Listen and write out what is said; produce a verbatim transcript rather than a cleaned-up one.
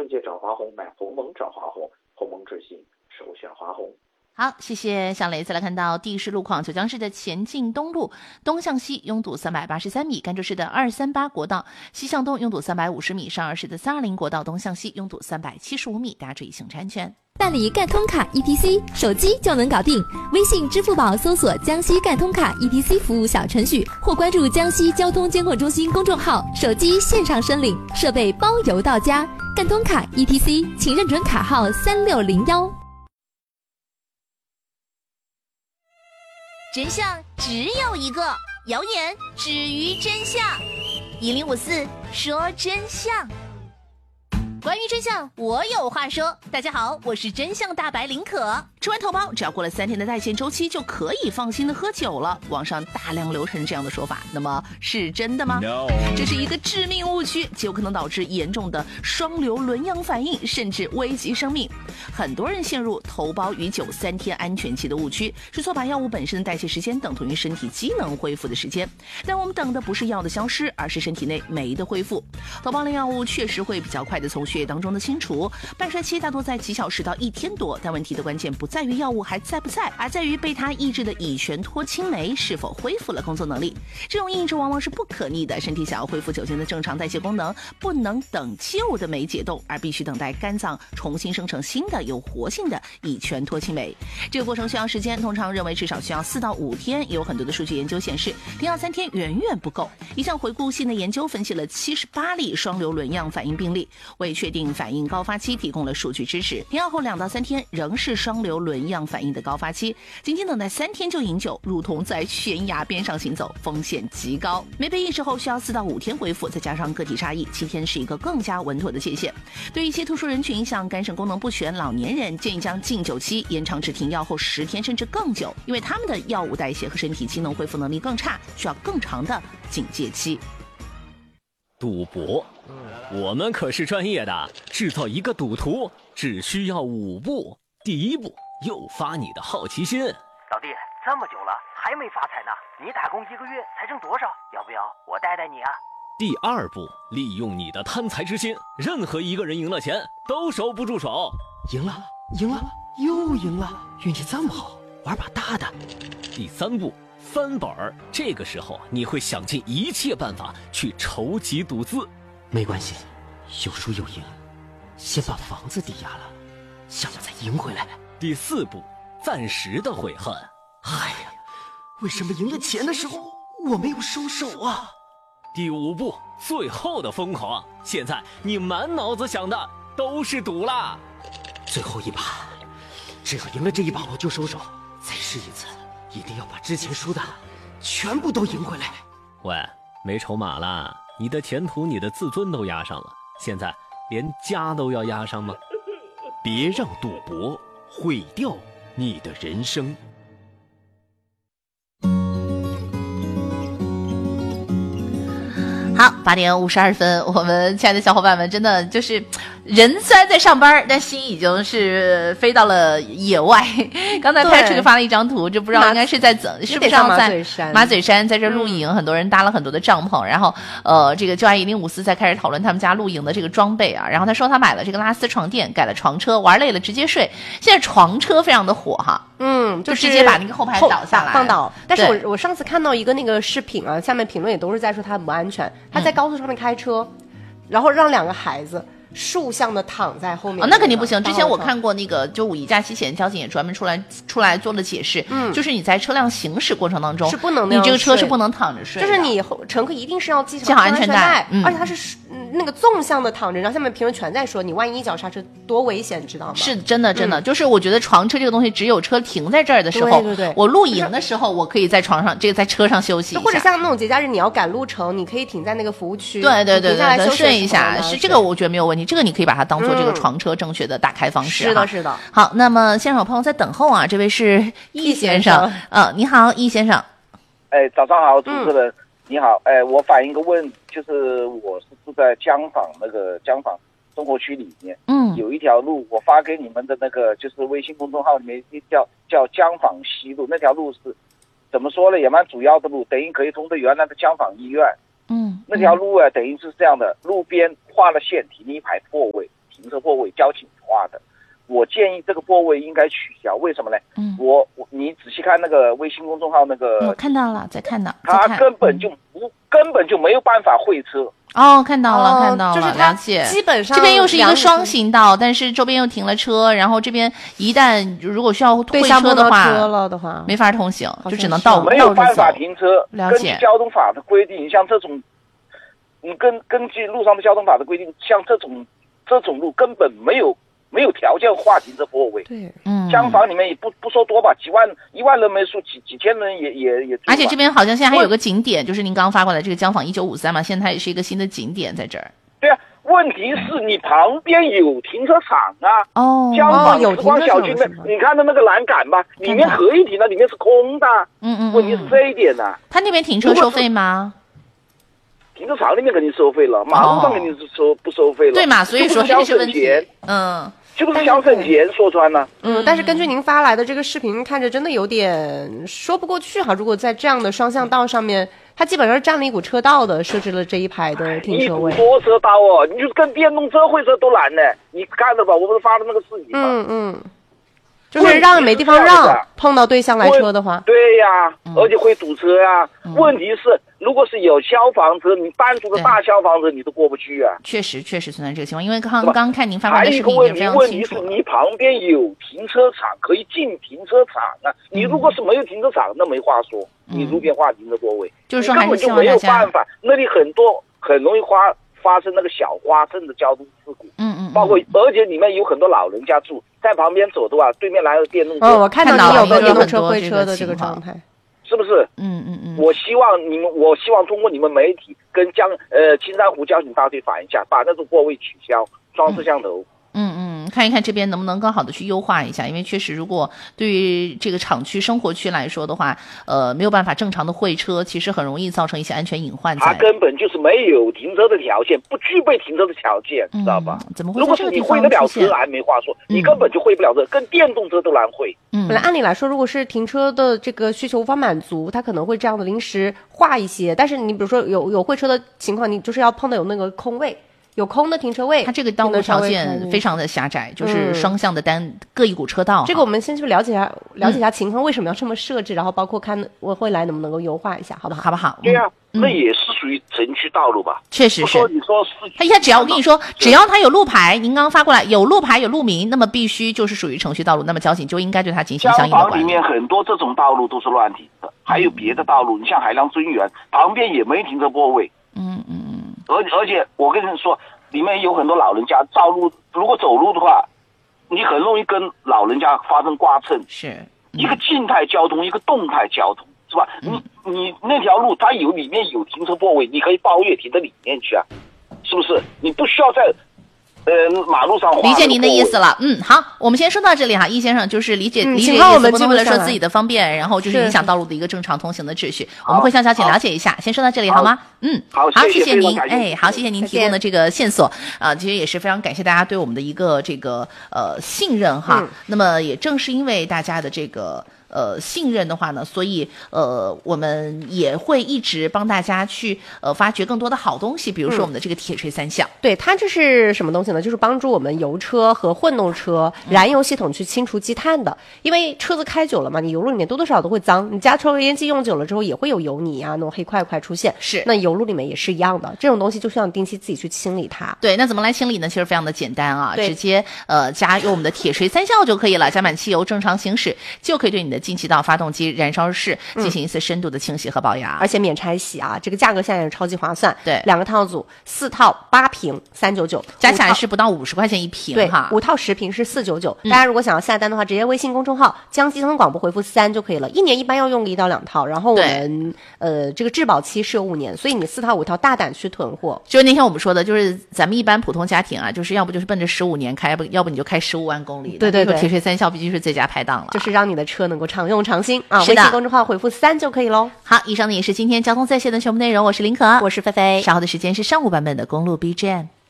润节找华虹，买鸿蒙找华虹，鸿蒙之星首选华虹。 好，谢谢小雷。再来看到地势路况，九江市的前进东路东向西拥堵三百八十三米，甘蔗市的二三八国道西向东拥堵三百五十米，上二市的三二零国道东向西拥堵三百七十五米，大家注意行车安全。 办理赣通卡 E T C， 手机就能搞定。微信、支付宝搜索江西赣通卡 E T C 服务小程序，或关注江西交通监控中心公众号，手机线上申领，设备包邮到家。赣通卡 E T C， 请认准卡号三六零一。 真相只有一个，谣言止于真相。一零五四说真相。关于真相，我有话说。大家好，我是真相大白林可。 吃完头孢，只要过了三天的代谢周期，就可以放心的喝酒了。网上大量流传这样的说法，那么是真的吗？ No. 这是一个致命误区，极有可能导致严重的双硫仑样反应，甚至危及生命。很多人陷入头孢与酒三天安全期的误区，是错把药物本身的代谢时间等同于身体机能恢复的时间。但我们等的不是药的消失，而是身体内酶的恢复。头孢类药物确实会比较快的从血液当中的清除，半衰期大多在几小时到一天多。但问题的关键不在于药物还在不在，而在于被它抑制的乙醛脱氢酶是否恢复了工作能力。这种抑制往往是不可逆的，身体想要恢复酒精的正常代谢功能，不能等旧的酶解冻，而必须等待肝脏重新生成新的有活性的乙醛脱氢酶。这个过程需要时间，通常认为至少需要四到五天，也有很多的数据研究显示，停药三天远远不够。一项回顾性的研究分析了七十八例双硫仑样反应病例，为确定反应高发期提供了数据支持。停药后两到三天仍是双硫仑样反应的高发期，仅仅等待三天就饮酒，如同在悬崖边上行走，风险极高。没被抑制后需要四到五天恢复，再加上个体差异，七天是一个更加稳妥的界限。对于一些特殊人群，像肝肾功能不全、老年人，建议将禁酒期延长至停药后十天甚至更久，因为他们的药物代谢和身体机能恢复能力更差，需要更长的警戒期。 赌博，我们可是专业的，制造一个赌徒只需要五步。第一步，诱发你的好奇心。 老弟，这么久了还没发财呢，你打工一个月才挣多少？要不要我带带你啊？ 第二步，利用你的贪财之心，任何一个人赢了钱都收不住手。 赢了，赢了，又赢了，运气这么好，玩把大的。 第三步，翻本儿，这个时候你会想尽一切办法去筹集赌资。 没关系，有输有赢，先把房子抵押了，想着再赢回来。 第四步，暂时的悔恨。 哎呀，为什么赢了钱的时候我没有收手啊？ 第五步，最后的疯狂。现在你满脑子想的都是赌啦。 最后一把，只要赢了这一把我就收手，再试一次，一定要把之前输的全部都赢回来。 喂，没筹码啦，你的前途你的自尊都压上了，现在连家都要压上吗？ 别让赌博毁掉你的人生。 好，八点五十二分，我们亲爱的小伙伴们，真的就是人虽然在上班，但心已经是飞到了野外。刚才拍出个发了一张图，就不知道应该是在怎，是不是要在马嘴山在这露营、嗯，很多人搭了很多的帐篷，然后呃，这个就爱一零五四在开始讨论他们家露营的这个装备啊。然后他说他买了这个拉丝床垫，改了床车，玩累了直接睡。现在床车非常的火哈。 嗯， 就直接把那个后排倒下来放倒。但是我我上次看到一个那个视频啊，下面评论也都是在说它不安全。他在高速上面开车，嗯、然后让两个孩子竖向的躺在后面、 哦，那肯定不行。之前我看过那个，就五一假期前，交警也专门出来出来做了解释，嗯，就是你在车辆行驶过程当中是不能那样，你这个车是不能躺着睡， 就是你乘客一定是要系系好安全带， 嗯、而且它是那个纵向的躺着，然后下面评论全在说你万一一脚刹车多危险，知道吗？ 是真的真的、嗯，就是我觉得床车这个东西，只有车停在这儿的时候， 对对对， 我露营的时候，我可以在床上，这个在车上休息一下， 或者像那种节假日你要赶路程，你可以停在那个服务区， 对对对对对，睡一下， 是这个我觉得没有问题，这个你可以把它当做这个床车正确的打开方式、 嗯、是的是的。 好，那么现场有朋友在等候啊，这位是易先生，嗯，你好，易先生。 哎，早上好，主持人、嗯、你好，哎，我反映个问，就是我是住在江坊那个江坊生活区里面， 嗯， 有一条路，我发给你们的那个就是微信公众号里面叫叫江坊西路，那条路是怎么说呢，也蛮主要的路，等于可以通到原来的江坊医院， 嗯， 那条路啊，等于是这样的，路边画了线，停一排错位。停车建议这个泊位应该取消，为什么呢？ 嗯， 我我你仔细看那个微信公众号那个， 我看到了，在看到， 他根本就不、嗯、根本就没有办法会车。 哦，看到了，哦、看到了， 就是了解。 基本上这边又是一个双行道，但是周边又停了车，然后这边一旦如果需要会车的话， 车了的话没法通行，就只能倒没有办法停车。 了解。 根据交通法的规定，像这种，你根根据路上的交通法的规定，像这种这种路根本没有没有条件划停车泊位。 对， 嗯， 江房里面也不不说多吧，几万一万人没数，几几千人也也也。 而且这边好像现在还有个景点，就是您刚刚发过来这个江坊一九五三嘛，现在它也是一个新的景点在这儿。 对啊，问题是你旁边有停车场啊。 哦， 江坊时光小区那，你看到那个栏杆吧，里面可以停的，里面是空的。 嗯嗯。 问题是这一点呢、啊。 他那边停车收费吗？ 停车场里面肯定收费了，马路上肯定是收、哦、不收费了。 对嘛，所以说这是问题。 嗯。 就不是想省钱，说穿了。 嗯，但是根据您发来的这个视频，看着真的有点说不过去哈。如果在这样的双向道上面，它基本上是占了一股车道的，设置了这一排的停车位。 一股多车道哦，你就跟电动车会车都难呢。你看着吧，我不是发的那个视频吗？ 嗯嗯，就是让没地方让，碰到对向来车的话。 对呀、啊嗯，而且会堵车呀、啊嗯。问题是，如果是有消防车，你单独的大消防车你都过不去啊。 确实，确实存在这个情况，因为刚刚看您发过来的视频也非常清楚。 问题是你旁边有停车场，可以进停车场啊。你如果是没有停车场，那没话说， 嗯、 你路边划停车泊位， 就是说还是希望大家根本就没有办法。那里很多很容易发发生那个小花症的交通事故。 嗯嗯。 包括而且里面有很多老人家住，在旁边走的话，对面来了电动车。 哦，我看到你有个电动车会车的这个状态。 是不是？ 嗯嗯嗯。 我希望你们，我希望通过你们媒体跟江呃青山湖交警大队反映一下，把那种泊位取消，装摄像头。 嗯嗯，看一看这边能不能更好的去优化一下，因为确实，如果对于这个厂区、生活区来说的话，呃，没有办法正常的会车，其实很容易造成一些安全隐患在。 它根本就是没有停车的条件，不具备停车的条件， 嗯、 知道吧？ 怎么会？ 如果是你会得了车，还没话说， 嗯、 你根本就会不了车，跟电动车都难会。 嗯，本来按理来说，如果是停车的这个需求无法满足，它可能会这样的临时划一些。但是你比如说有有会车的情况，你就是要碰到有那个空位。有空的停车位， 它这个道路条件非常的狭窄，就是双向的单、嗯、各一股车道。 这个我们先去了解一下，了解一下情况，为什么要这么设置，然后包括看我未来能不能够优化一下，好不好？ 好不好？ 对呀、啊嗯， 那也是属于城区道路吧？ 确实是。 你说它一下只要我跟你说，只要它有路牌，您刚刚发过来有路牌有路名，那么必须就是属于城区道路，那么交警就应该对它进行相应的管理。 江坊里面很多这种道路都是乱停的，还有别的道路，你像海浪尊园旁边也没停车泊位。 嗯嗯嗯。 而而且我跟你说。里面有很多老人家道路，如果走路的话，你很容易跟老人家发生刮蹭。 是、 嗯、一个静态交通，一个动态交通，是吧？嗯、你你那条路它有里面有停车泊位，你可以包月停到里面去啊，是不是？你不需要在呃马路上划。 理解您的意思了。嗯，好，我们先说到这里哈，易先生就是理解、嗯、理解意思， 不能为了说自己的方便，然后就是影响道路的一个正常通行的秩序。我们会向交警了解一下。先说到这里好吗？嗯， 好， 好， 谢谢您。哎，好，谢谢您提供的这个线索啊，其实也是非常感谢大家对我们的一个这个呃信任哈。嗯、那么也正是因为大家的这个。呃，信任的话呢，所以呃，我们也会一直帮大家去呃发掘更多的好东西，比如说我们的这个铁锤三项。 嗯、对，它这是什么东西呢？就是帮助我们油车和混动车燃油系统去清除积碳的。嗯、因为车子开久了嘛，你油路里面多多少少都会脏，你加抽油烟机用久了之后也会有油泥啊，那种黑块块出现。 是， 那油路里面也是一样的，这种东西就需要定期自己去清理它。 对，那怎么来清理呢？其实非常的简单啊，直接呃加入我们的铁锤三效就可以了，加满汽油正常行驶就可以对你的进气道、发动机、燃烧室进行一次深度的清洗和保养， 而且免拆洗啊，这个价格现在也是超级划算。 对， 两个套组，四套八瓶三九九， 加起来是不到五十块钱一瓶哈。 对，五套十瓶是四九九。大家如果想要下单的话，直接微信公众号江西交通广播回复三就可以了。一年一般要用一到两套，然后我们呃这个质保期是有五年，所以你四套五套大胆去囤货。 就是那天我们说的，就是咱们一般普通家庭啊，就是要不就是奔着十五年开，要不要不你就开十五万公里。 对对对， 铁锤三效必须是最佳拍档了， 就是让你的车能够常用常新。啊， 是的， 微信公众号回复三就可以喽。 好，以上呢也是今天交通在线的全部内容，我是林可， 我是菲菲。 稍后的时间是上午版本的公路 B G M。